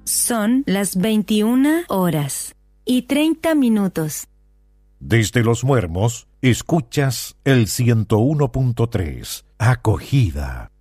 Son las 21:30. Desde Los Muermos, escuchas el 101.3, Acogida.